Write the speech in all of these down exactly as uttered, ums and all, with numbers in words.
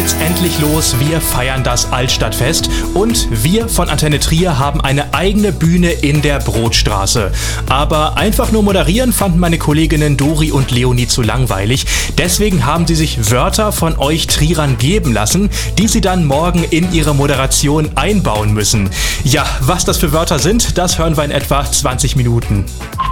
geht's endlich los. Wir feiern das Altstadtfest und wir von Antenne Trier haben eine eigene Bühne in der Brotstraße. Aber einfach nur moderieren fanden meine Kolleginnen Dori und Leonie zu langweilig. Deswegen haben sie sich Wörter von euch Trierern geben lassen, die sie dann morgen in ihre Moderation einbauen müssen. Ja, was das für Wörter sind, das hören wir in etwa zwanzig Minuten.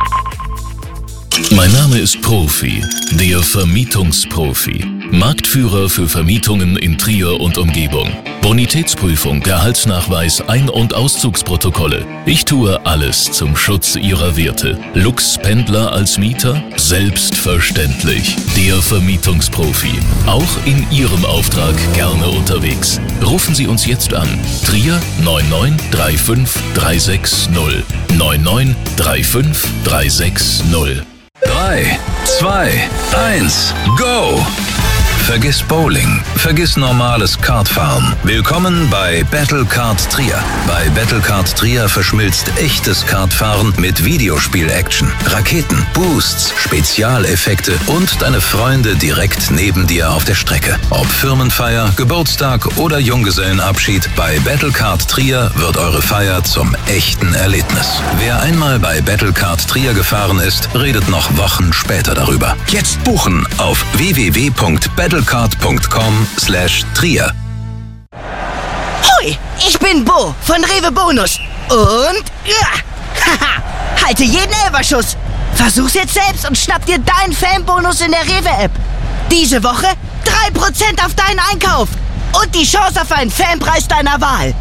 Mein Name ist Profi, der Vermietungsprofi. Marktführer für Vermietungen in Trier und Umgebung. Bonitätsprüfung, Gehaltsnachweis, Ein- und Auszugsprotokolle. Ich tue alles zum Schutz Ihrer Werte. Lux-Pendler als Mieter? Selbstverständlich. Der Vermietungsprofi. Auch in Ihrem Auftrag gerne unterwegs. Rufen Sie uns jetzt an. Trier neun neun drei fünf drei sechs null. neun neun drei fünf drei sechs null. drei, zwei, eins, go! Vergiss Bowling, vergiss normales Kartfahren. Willkommen bei Battle Kart Trier. Bei Battle Kart Trier verschmilzt echtes Kartfahren mit Videospiel-Action, Raketen, Boosts, Spezialeffekte und deine Freunde direkt neben dir auf der Strecke. Ob Firmenfeier, Geburtstag oder Junggesellenabschied, bei Battle Kart Trier wird eure Feier zum echten Erlebnis. Wer einmal bei Battle Kart Trier gefahren ist, redet noch Wochen später darüber. Jetzt buchen auf w w w punkt battlecard punkt com slash Trier. Hoi, ich bin Bo von Rewe Bonus und ja, haha, halte jeden Elferschuss. Versuch's jetzt selbst und schnapp dir deinen Fanbonus in der Rewe-App. Diese Woche drei Prozent auf deinen Einkauf und die Chance auf einen Fanpreis deiner Wahl.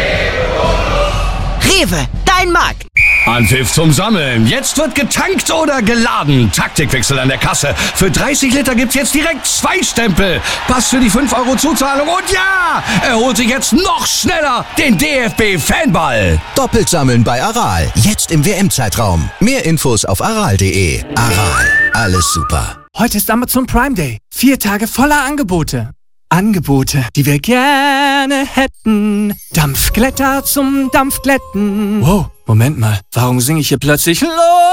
Rewe, dein Markt. Anpfiff zum Sammeln. Jetzt wird getankt oder geladen. Taktikwechsel an der Kasse. Für dreißig Liter gibt's jetzt direkt zwei Stempel. Pass für die fünf Euro Zuzahlung und ja, er holt sich jetzt noch schneller den D F B-Fanball. Doppelt sammeln bei Aral. Jetzt im W M-Zeitraum. Mehr Infos auf aral punkt de. Aral. Alles super. Heute ist Amazon Prime Day. Vier Tage voller Angebote. Angebote, die wir gerne hätten. Dampfglätter zum Dampfglätten. Wow, Moment mal. Warum singe ich hier plötzlich los?